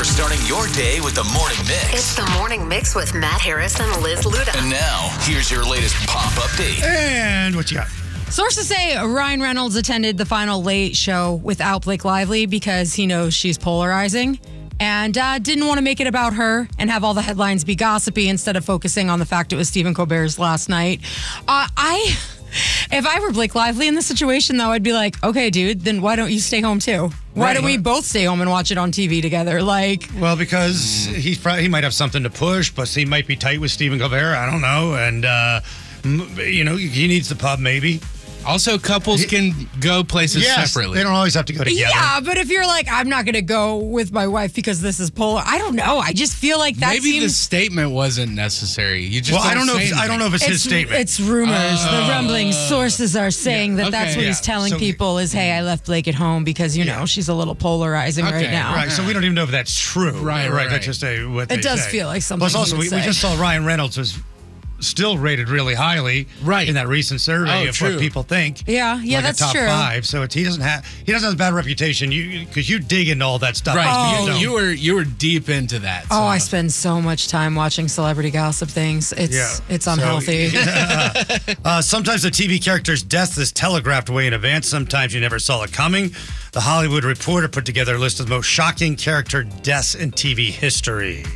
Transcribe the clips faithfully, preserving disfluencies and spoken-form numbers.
for starting your day with the Morning Mix. It's the Morning Mix with Matt Harris and Liz Luda. And now, here's your latest pop update. And what you got? Sources say Ryan Reynolds attended the final Late Show without Blake Lively because he knows she's polarizing and uh, didn't want to make it about her and have all the headlines be gossipy instead of focusing on the fact it was Stephen Colbert's last night. Uh, I... If I were Blake Lively in this situation, though, I'd be like, okay, dude, then why don't you stay home, too? Why Right. don't we both stay home and watch it on T V together? Like, Well, because he's probably, he might have something to push, but he might be tight with Stephen Colbert. I don't know. And, uh, m- you know, he needs the pub, maybe. Also, couples can go places Yes, separately. they don't always have to go together. yeah, but if you're like, I'm not going to go with my wife because this is polar, I don't know. I just feel like that Maybe the seems... statement wasn't necessary. You just Well, I don't know. say If, I don't know if it's, It's, his statement. it's rumors. the rumblings. Sources are saying that that's okay. what Yeah. he's telling So- people is, hey, I left Blake at home because, you Yeah. know, she's a little polarizing right Okay, now. Right, so we don't even know if that's true. Right, right. right. That's just a, what they It does say. feel like something Plus, he also, would we, we say. just saw Ryan Reynolds was still rated really highly Right. in that recent survey Oh, of true. what people think. Yeah, yeah, like that's a top true. five. So it's, he doesn't have he doesn't have a bad reputation. You because you dig into all that stuff. Right. but You, don't. you were you were deep into that. Oh, so- I spend so much time watching celebrity gossip things. It's Yeah. it's So- unhealthy. Uh, sometimes the T V character's death is telegraphed way in advance. Sometimes you never saw it coming. The Hollywood Reporter put together a list of the most shocking character deaths in T V history.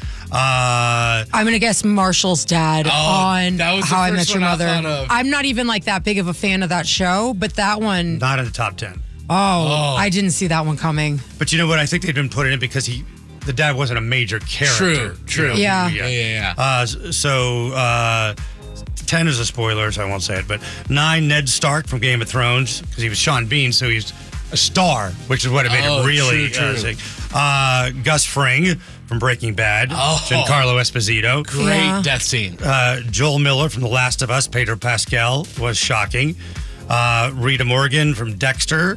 Uh, I'm gonna guess Marshall's dad on that was the How I first Met Your one I Mother. thought of. I'm not even like that big of a fan of that show, but that one, not in the top ten. oh, I didn't see that one coming. But you know what? I think they've been putting it because he, the dad wasn't a major character. True, true. You know? Yeah. Yeah, yeah, yeah. Uh, so uh, ten is a spoiler, so I won't say it. But nine, Ned Stark from Game of Thrones, because he was Sean Bean, so he's a star, which is what it made Oh, it really. true, Uh, true. sick. Uh, Gus Fring from Breaking Bad, Oh. Giancarlo Esposito. Great Yeah. death scene. Uh, Joel Miller from The Last of Us, Pedro Pascal was shocking. Uh, Rita Morgan from Dexter.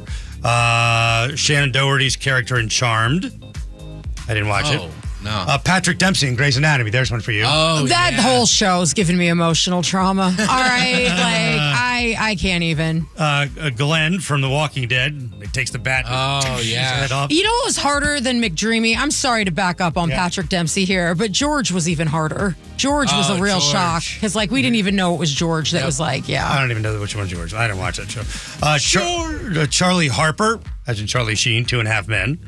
Uh, Shannon Doherty's character in Charmed. I didn't watch it. Oh, no. Uh, Patrick Dempsey in Grey's Anatomy. There's one for you. oh, That yeah. whole show's given me emotional trauma. All right, like I I can't even. Uh, uh, Glenn from The Walking Dead. He takes the bat. Oh, and his yeah. head off. You know what was harder than McDreamy? I'm sorry to back up on Yeah. Patrick Dempsey here, but George was even harder. George was Oh, a real George. shock because like we didn't even know it was George that was like, I yeah. don't even know which one's yours. I didn't watch that show. Uh, Char- uh, Charlie Harper, as in Charlie Sheen, Two and a Half Men.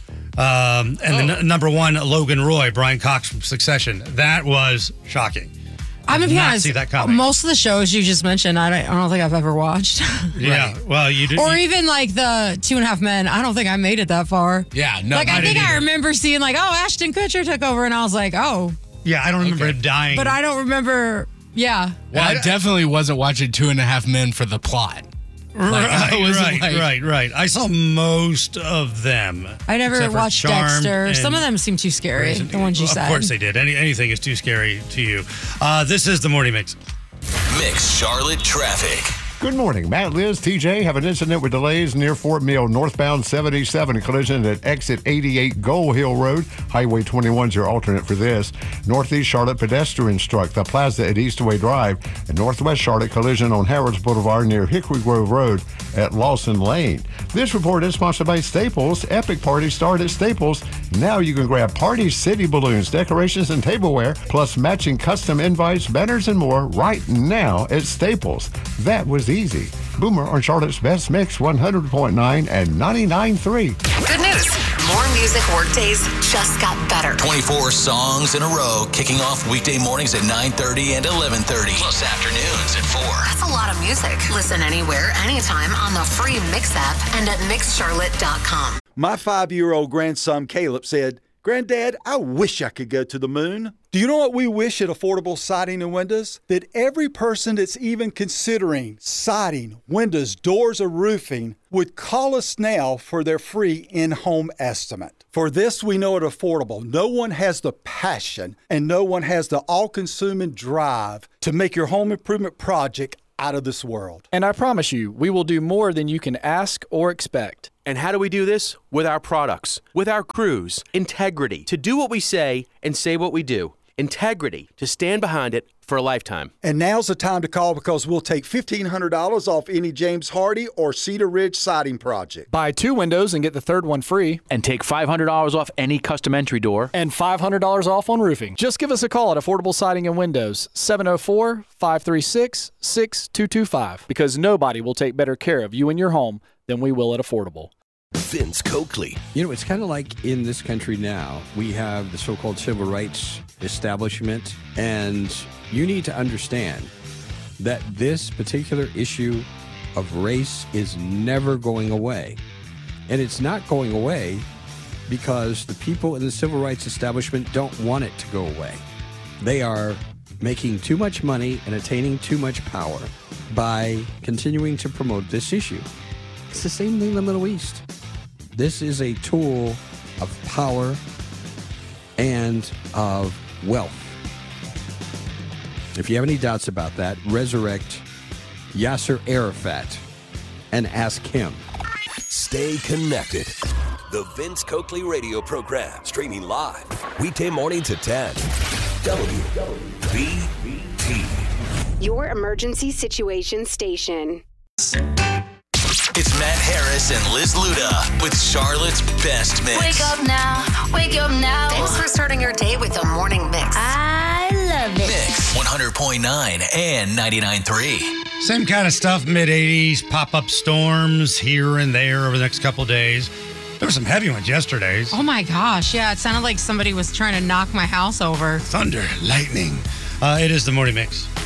Um, and the n- number one, Logan Roy, Brian Cox from Succession. That was shocking. I'm gonna did be not honest. see that coming. Most of the shows you just mentioned, I don't, I don't think I've ever watched. Yeah. Well, you did. Or you- even like the Two and a Half Men. I don't think I made it that far. Yeah, no. Like I, I think didn't I either. remember seeing like, oh, Ashton Kutcher took over, and I was like, oh, yeah, I don't remember Okay. him dying. but I don't remember. Yeah, Well, I definitely wasn't watching Two and a Half Men for the plot. Like, Right, I wasn't right, like- right, right. I saw most of them. I never except for watched Charmed Dexter. Some and of them seem too scary. Grey's- The ones you of said. Of course they did. Any, anything is too scary to you. Uh, this is the Morning Mix. Mix Charlotte traffic. Good morning. Matt, Liz, T J have an incident with delays near Fort Mill, northbound seventy-seven, collision at exit eighty-eight Gold Hill Road. Highway twenty-one is your alternate for this. Northeast Charlotte pedestrian struck the plaza at Eastway Drive. And Northwest Charlotte collision on Harrods Boulevard near Hickory Grove Road at Lawson Lane. This report is sponsored by Staples. Epic Party start at Staples. Now you can grab Party City balloons, decorations, and tableware, plus matching custom invites, banners, and more right now at Staples. That was easy. Boomer on Charlotte's Best Mix, one hundred point nine and ninety-nine point three. Good news. More music workdays just got better. twenty-four songs in a row, kicking off weekday mornings at nine thirty and eleven thirty, plus afternoons at four. That's a lot of music. Listen anywhere, anytime on the free Mix app and at mix charlotte dot com. My five-year-old grandson Caleb said, "Granddad, I wish I could go to the moon." Do you know what we wish at Affordable Siding and Windows? That every person that's even considering siding, windows, doors, or roofing would call us now for their free in-home estimate. For this, we know at Affordable, no one has the passion and no one has the all-consuming drive to make your home improvement project out of this world. And I promise you, we will do more than you can ask or expect. And how do we do this? With our products, with our crews, integrity, to do what we say and say what we do. integrity to stand behind it for a lifetime. And now's the time to call because we'll take fifteen hundred dollars off any James Hardy or Cedar Ridge siding project. Buy two windows and get the third one free. And take five hundred dollars off any custom entry door. And five hundred dollars off on roofing. Just give us a call at Affordable Siding and Windows, seven oh four, five three six, six two two five. Because nobody will take better care of you and your home than we will at Affordable. Vince Coakley. You know, it's kind of like in this country now, we have the so-called civil rights establishment, and you need to understand that this particular issue of race is never going away. And it's not going away because the people in the civil rights establishment don't want it to go away. They are making too much money and attaining too much power by continuing to promote this issue. It's the same thing in the Middle East. This is a tool of power and of wealth. If you have any doubts about that, resurrect Yasser Arafat and ask him. Stay connected. The Vince Coakley radio program, streaming live, weekday mornings at ten. W B T. Your emergency situation station. It's Matt Harris and Liz Luda with Charlotte's Best Mix. Wake up now. Wake up now. Thanks for starting your day with the morning mix. I love it. Mix one hundred point nine and ninety-nine point three. Same kind of stuff, mid eighties, pop-up storms here and there over the next couple of days. There were some heavy ones yesterday. Oh my gosh, yeah, it sounded like somebody was trying to knock my house over. Thunder, lightning. Uh, it is the morning mix.